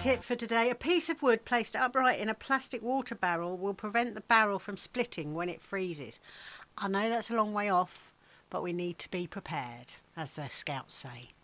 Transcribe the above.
tip for today. A piece of wood placed upright in a plastic water barrel will prevent the barrel from splitting when it freezes. I know that's a long way off, but we need to be prepared, as the scouts say.